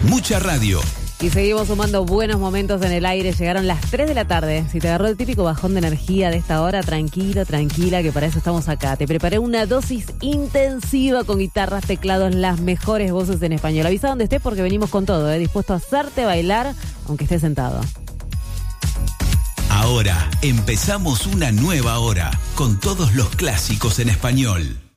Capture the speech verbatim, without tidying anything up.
Mucha radio. Y seguimos sumando buenos momentos en el aire. Llegaron las tres de la tarde. Si te agarró el típico bajón de energía de esta hora, tranquilo, tranquila, que para eso estamos acá. Te preparé una dosis intensiva con guitarras, teclados, las mejores voces en español. Avisa donde estés porque venimos con todo, ¿eh? Dispuesto a hacerte bailar, aunque estés sentado. Ahora empezamos una nueva hora con todos los clásicos en español.